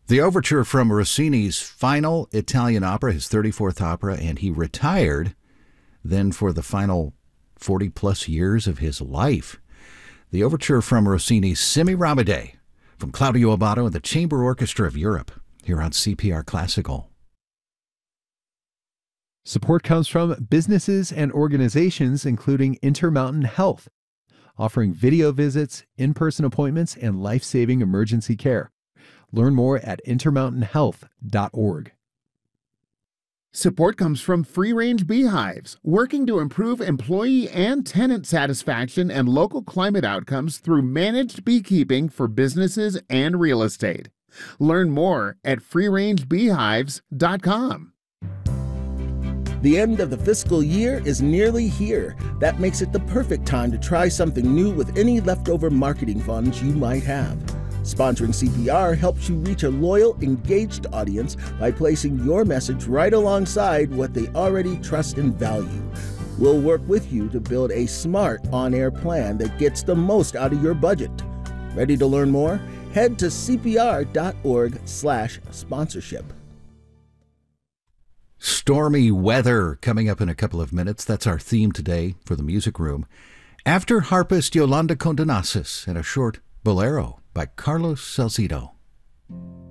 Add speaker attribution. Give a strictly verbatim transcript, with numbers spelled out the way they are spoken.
Speaker 1: The overture from Rossini's final Italian opera, his thirty-fourth opera, and he retired then for the final forty-plus years of his life. The overture from Rossini's Semiramis from Claudio Abbado and the Chamber Orchestra of Europe here on C P R Classical.
Speaker 2: Support comes from businesses and organizations including Intermountain Health, offering video visits, in-person appointments, and life-saving emergency care. Learn more at intermountain health dot org.
Speaker 3: Support comes from Free Range Beehives, working to improve employee and tenant satisfaction and local climate outcomes through managed beekeeping for businesses and real estate. Learn more at free range beehives dot com.
Speaker 4: The end of the fiscal year is nearly here. That makes it the perfect time to try something new with any leftover marketing funds you might have. Sponsoring C P R helps you reach a loyal, engaged audience by placing your message right alongside what they already trust and value. We'll work with you to build a smart on-air plan that gets the most out of your budget. Ready to learn more? Head to c p r dot org slash sponsorship.
Speaker 1: Stormy weather coming up in a couple of minutes. That's our theme today for the Music Room. After harpist Yolanda Condenasis and a short bolero by Carlos Salcido.